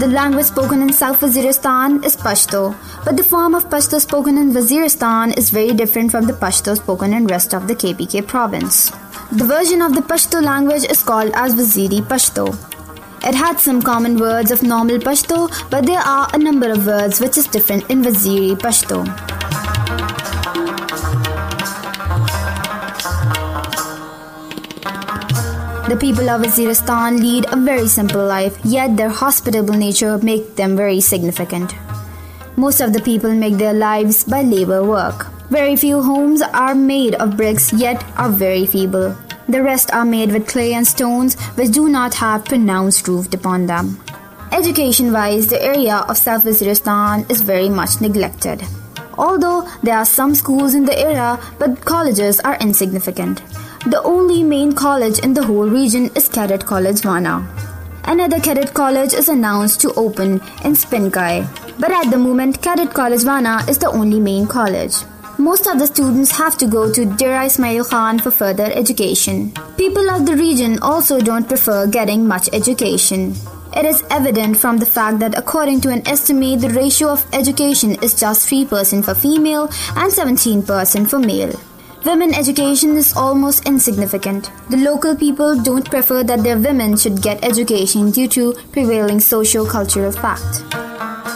The language spoken in South Waziristan is Pashto, but the form of Pashto spoken in Waziristan is very different from the Pashto spoken in rest of the KPK province. The version of the Pashto language is called as Waziri Pashto. It had some common words of normal Pashto, but there are a number of words which is different in Waziri Pashto. The people of Waziristan lead a very simple life, yet their hospitable nature makes them very significant. Most of the people make their lives by labor work. Very few homes are made of bricks, yet are very feeble. The rest are made with clay and stones, which do not have pronounced roofed upon them. Education-wise, the area of South Waziristan is very much neglected. Although there are some schools in the area, but colleges are insignificant. The only main college in the whole region is Cadet College Wana. Another cadet college is announced to open in Spinkai, but at the moment Cadet College Wana is the only main college. Most of the students have to go to Dera Ismail Khan for further education. People of the region also don't prefer getting much education. It is evident from the fact that according to an estimate, the ratio of education is just 3% for female and 17% for male. Women education is almost insignificant. The local people don't prefer that their women should get education due to prevailing socio-cultural fact.